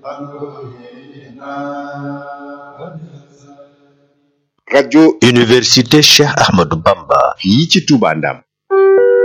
rajo Université Cheikh Ahmadou Bamba fii ci Touba Ndam